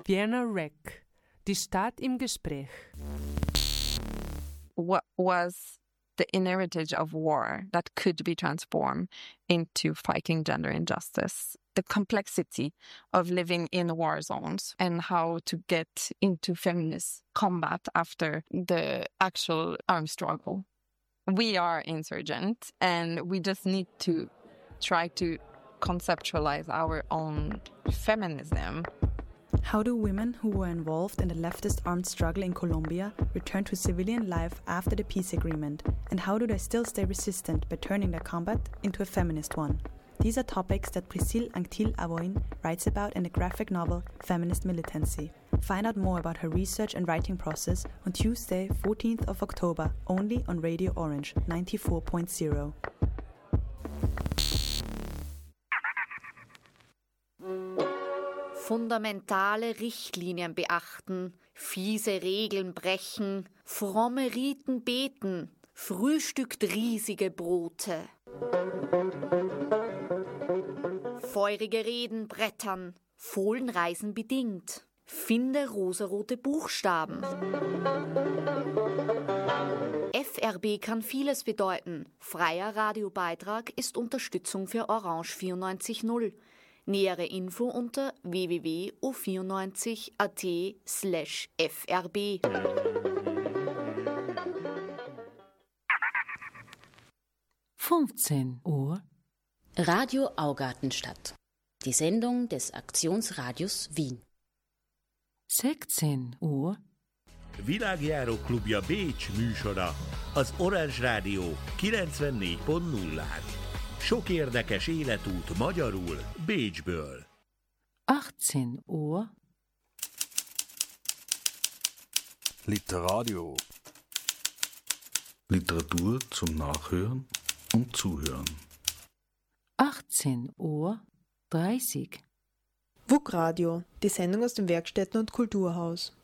Vienna Rec, die Stadt im Gespräch. What was the inner heritage of war that could be transformed into fighting gender injustice? The complexity of living in war zones and how to get into feminist combat after the actual armed struggle. We are insurgent and we just need to try to conceptualize our own feminism. How do women who were involved in the leftist armed struggle in Colombia return to civilian life after the peace agreement? And how do they still stay resistant by turning their combat into a feminist one? These are topics that Priscille Anctil-Avoin writes about in the graphic novel Feminist Militancy. Find out more about her research and writing process on Tuesday, 14th of October, only on Radio Orange 94.0. Fundamentale Richtlinien beachten, fiese Regeln brechen, fromme Riten beten, frühstückt riesige Brote. Feurige Reden brettern, Fohlenreisen bedingt, finde rosarote Buchstaben. FRB kann vieles bedeuten. Freier Radiobeitrag ist Unterstützung für Orange 94.0. Nähere Info unter www.o94.at/frb. Uhr. Radio Augartenstadt. Die Sendung des Aktionsradius Wien. 16 Uhr. Világjáró klubja Bécs műsora az Orange Rádió 94.0-án. Sok érdekes életút magyarul Bécsből. 18 Uhr. Literadio. Literatur zum Nachhören und Zuhören. 18:30 Uhr. WUK Radio, die Sendung aus dem Werkstätten- und Kulturhaus.